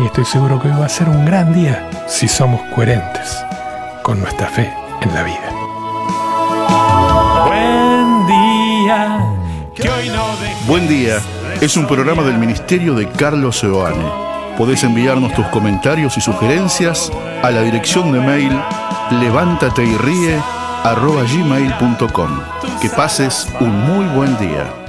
y estoy seguro que hoy va a ser un gran día si somos coherentes con nuestra fe en la vida. Buen día, que hoy no dejes. Buen día es un programa del Ministerio de Carlos Seoane. Podés enviarnos tus comentarios y sugerencias a la dirección de mail levántateyrie@gmail.com. Que pases un muy buen día.